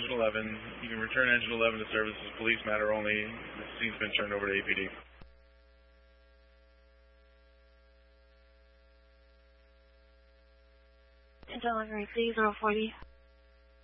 engine 11. You can return engine 11 to service as police matter only. The scene's been turned over to APD. Engine 11, 3040.